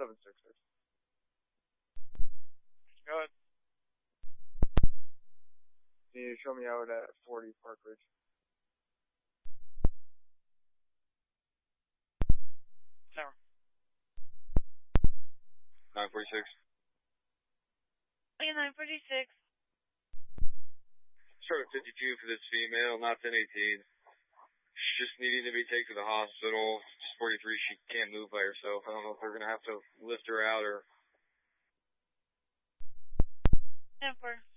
766. Go ahead. Can you show me out at 40 Park Ridge? Tower. 946. Okay, 946. Start at 52 for this female, not 1018. She's just needing to be taken to the hospital. She's 43, she can't move by herself. I don't know if they're going to have to lift her out or... 10-4.